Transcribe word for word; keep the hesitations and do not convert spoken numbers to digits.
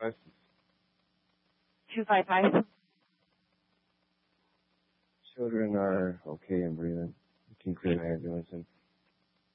five. Two five five. Children are okay and breathing. You can clear the ambulance in.